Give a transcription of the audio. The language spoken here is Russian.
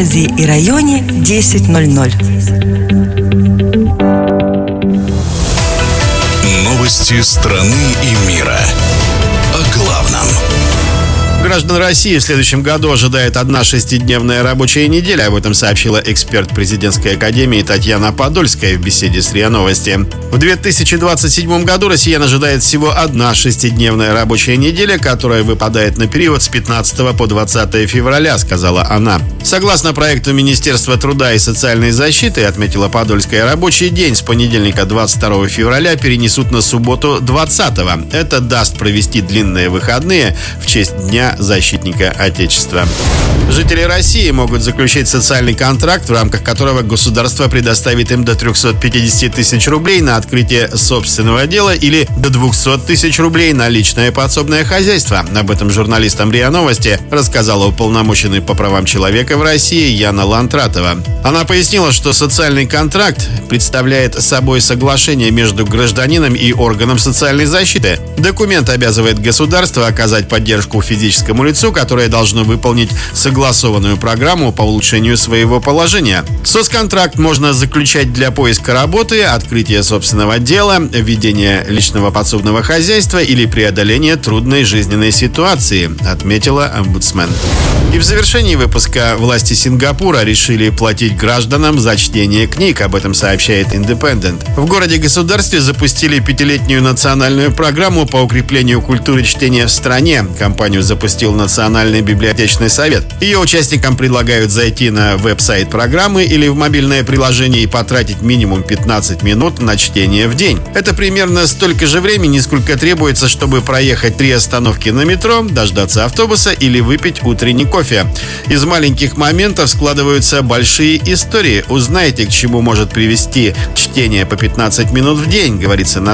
городе и районе 10:00. Новости страны и мира. О главном. Граждан России в следующем году ожидает одна 6-дневная рабочая неделя. Об этом сообщила эксперт президентской академии Татьяна Подольская в беседе с РИА Новости. В 2027 году россиян ожидает всего одна 6-дневная рабочая неделя, которая выпадает на период с 15 по 20 февраля, сказала она. Согласно проекту Министерства труда и социальной защиты, отметила Подольская, рабочий день с понедельника 22 февраля перенесут на субботу 20-го. Это даст провести длинные выходные в честь Дня защитника Отечества. Жители России могут заключить социальный контракт, в рамках которого государство предоставит им до 350 тысяч рублей на открытие собственного дела или до 200 тысяч рублей на личное подсобное хозяйство. Об этом журналистам РИА Новости рассказала уполномоченный по правам человека в России Яна Лантратова. Она пояснила, что социальный контракт представляет собой соглашение между гражданином и органом социальной защиты. Документ обязывает государство оказать поддержку физическому лицу, которое должно выполнить согласованную программу по улучшению своего положения. Соцконтракт можно заключать для поиска работы, открытия собственного дела, ведения личного подсобного хозяйства или преодоления трудной жизненной ситуации, отметила омбудсмен. И в завершении выпуска власти Сингапура решили платить гражданам за чтение книг. Об этом сообщает Independent. В городе-государстве запустили 5-летнюю национальную программу по укреплению культуры чтения в стране. Компанию запустил Национальный библиотечный совет. Ее участникам предлагают зайти на веб-сайт программы или в мобильное приложение и потратить минимум 15 минут на чтение в день. Это примерно столько же времени, сколько требуется, чтобы проехать 3 остановки на метро, дождаться автобуса или выпить утренний кофе. Из маленьких моментов складываются большие истории. Узнайте, к чему может привести чтение по 15 минут в день, говорится на